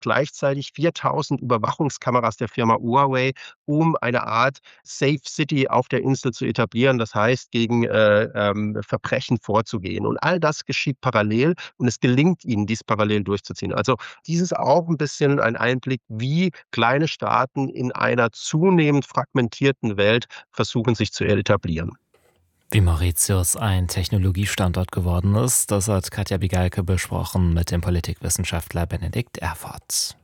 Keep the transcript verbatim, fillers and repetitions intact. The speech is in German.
gleichzeitig viertausend Überwachungskameras der Firma Huawei, um eine Art Safe City auf der Insel zu etablieren. Das heißt, gegen äh, ähm, Verbrechen vorzugehen. Und all das geschieht parallel und es gelingt ihnen, dies parallel durchzuziehen. Also dies ist auch ein bisschen ein Einblick, wie kleine Staaten in einer zunehmend fragmentierten Welt versuchen, sich zu etablieren. Wie Mauritius ein Technologiestandort geworden ist, das hat Katja Bigalke besprochen mit dem Politikwissenschaftler Benedikt Erfurth.